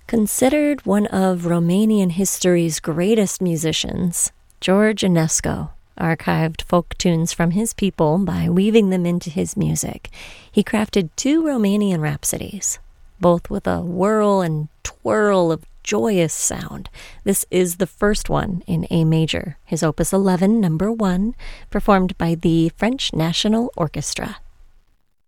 Considered one of Romanian history's greatest musicians, George Enescu archived folk tunes from his people by weaving them into his music. He crafted 2 Romanian rhapsodies, both with a whirl and twirl of joyous sound. This is the first one in A major, his Opus 11, number 1, performed by the French National Orchestra.